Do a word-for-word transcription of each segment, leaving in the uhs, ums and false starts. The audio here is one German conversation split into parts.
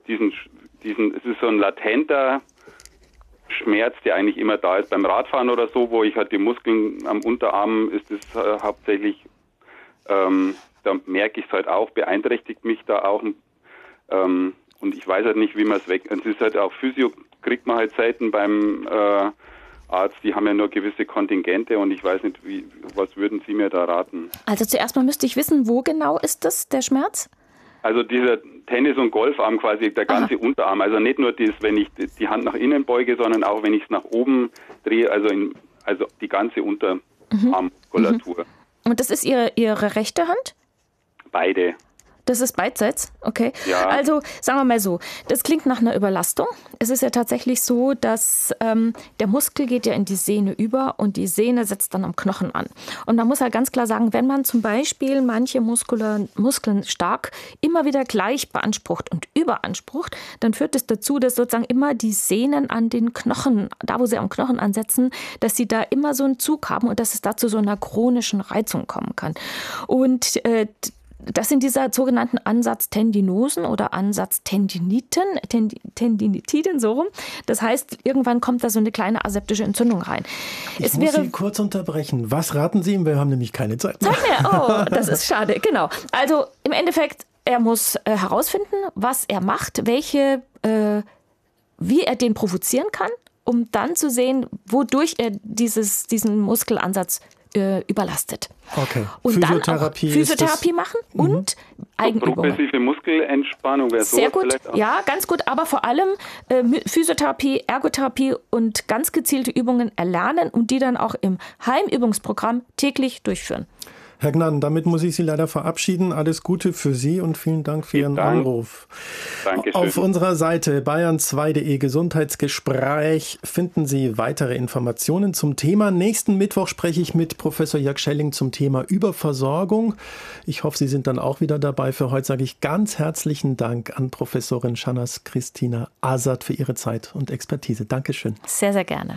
diesen, diesen, es ist so ein latenter Schmerz, der eigentlich immer da ist beim Radfahren oder so, wo ich halt die Muskeln am Unterarm ist es äh, hauptsächlich, ähm, da merke ich es halt auch, beeinträchtigt mich da auch. Ähm, und ich weiß halt nicht, wie man es weg... Es ist halt auch Physio, kriegt man halt selten beim äh, Arzt, die haben ja nur gewisse Kontingente und ich weiß nicht, wie, was würden Sie mir da raten? Also zuerst mal müsste ich wissen, wo genau ist das, der Schmerz? Also dieser Tennis- und Golfarm quasi, der ganze Aha. Unterarm. Also nicht nur das, wenn ich die Hand nach innen beuge, sondern auch wenn ich es nach oben drehe, also, in, also die ganze Unterarmmuskulatur. Mhm. Und das ist Ihre, Ihre rechte Hand? Beide. Das ist beidseits? Okay. Ja. Also sagen wir mal so, das klingt nach einer Überlastung. Es ist ja tatsächlich so, dass ähm, der Muskel geht ja in die Sehne über und die Sehne setzt dann am Knochen an. Und man muss halt ganz klar sagen, wenn man zum Beispiel manche Muskeln, Muskeln stark immer wieder gleich beansprucht und überansprucht, dann führt es dazu, dass sozusagen immer die Sehnen an den Knochen, da wo sie am Knochen ansetzen, dass sie da immer so einen Zug haben und dass es da zu so einer chronischen Reizung kommen kann. Und äh, das sind diese sogenannten Ansatztendinosen oder Ansatztendiniten, Tendi, Tendinitiden, so rum. Das heißt, irgendwann kommt da so eine kleine aseptische Entzündung rein. Ich es muss wäre, Sie kurz unterbrechen. Was raten Sie ihm? Wir haben nämlich keine Zeit mehr. Zeit mehr? Oh, das ist schade. Genau. Also im Endeffekt, er muss äh, herausfinden, was er macht, welche, äh, wie er den provozieren kann, um dann zu sehen, wodurch er dieses, diesen Muskelansatz überlastet. Okay. Und Physiotherapie, dann auch Physiotherapie machen und mhm. Eigenübungen. Progressive Muskelentspannung wäre so. Sehr gut, ja, ganz gut, aber vor allem äh, Physiotherapie, Ergotherapie und ganz gezielte Übungen erlernen und die dann auch im Heimübungsprogramm täglich durchführen. Herr Gnaden, damit muss ich Sie leider verabschieden. Alles Gute für Sie und vielen Dank für Ihren Dank. Anruf. Dankeschön. Auf unserer Seite bayern zwei punkt de Gesundheitsgespräch finden Sie weitere Informationen zum Thema. Nächsten Mittwoch spreche ich mit Professor Jörg Schelling zum Thema Überversorgung. Ich hoffe, Sie sind dann auch wieder dabei. Für heute sage ich ganz herzlichen Dank an Professorin Shahnaz Christina Azad für Ihre Zeit und Expertise. Dankeschön. Sehr, sehr gerne.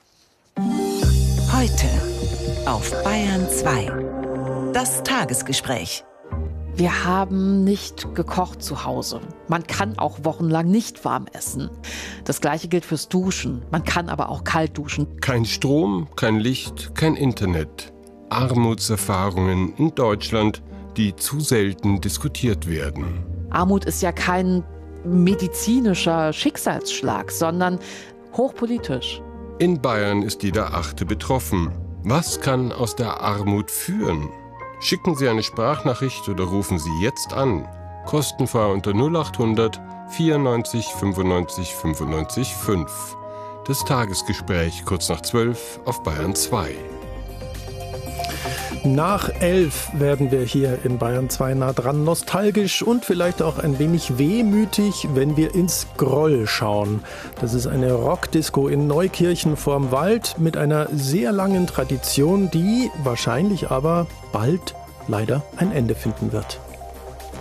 Heute auf Bayern zwei. Das Tagesgespräch. Wir haben nicht gekocht zu Hause. Man kann auch wochenlang nicht warm essen. Das Gleiche gilt fürs Duschen. Man kann aber auch kalt duschen. Kein Strom, kein Licht, kein Internet. Armutserfahrungen in Deutschland, die zu selten diskutiert werden. Armut ist ja kein medizinischer Schicksalsschlag, sondern hochpolitisch. In Bayern ist jeder Achte betroffen. Was kann aus der Armut führen? Schicken Sie eine Sprachnachricht oder rufen Sie jetzt an. Kostenfrei unter null acht hundert vierundneunzig fünfundneunzig fünfundneunzig fünf. Das Tagesgespräch kurz nach zwölf auf Bayern zwei. Nach elf werden wir hier in Bayern zwei nah dran nostalgisch und vielleicht auch ein wenig wehmütig, wenn wir ins Groll schauen. Das ist eine Rockdisco in Neukirchen vorm Wald mit einer sehr langen Tradition, die wahrscheinlich aber bald leider ein Ende finden wird.